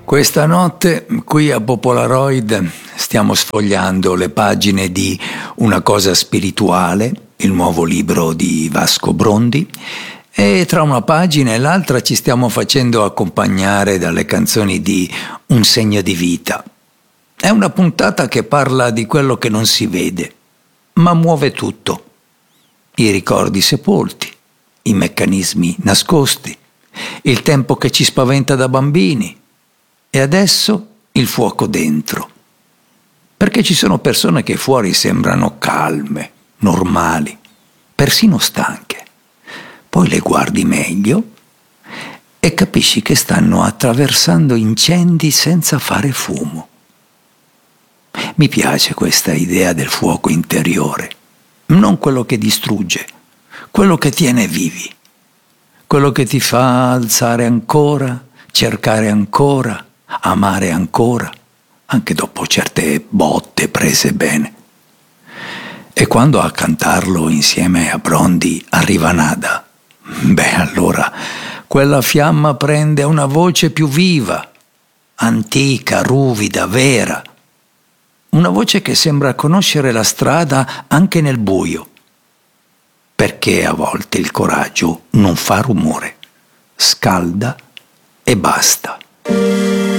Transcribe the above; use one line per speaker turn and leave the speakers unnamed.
Questa notte qui a Popolaroid stiamo sfogliando le pagine di Una cosa spirituale, il nuovo libro di Vasco Brondi, e tra una pagina e l'altra ci stiamo facendo accompagnare dalle canzoni di Un segno di vita. È una puntata che parla di quello che non si vede, ma muove tutto. I ricordi sepolti, i meccanismi nascosti, il tempo che ci spaventa da bambini e adesso il fuoco dentro. Perché ci sono persone che fuori sembrano calme, normali, persino stanche. Poi le guardi meglio e capisci che stanno attraversando incendi senza fare fumo. Mi piace questa idea del fuoco interiore, non quello che distrugge, quello che tiene vivi, quello che ti fa alzare ancora, cercare ancora, amare ancora, anche dopo certe botte prese bene. E quando a cantarlo insieme a Brondi arriva Nada, allora quella fiamma prende una voce più viva, antica, ruvida, vera. Una voce che sembra conoscere la strada anche nel buio. Perché a volte il coraggio non fa rumore, scalda e basta.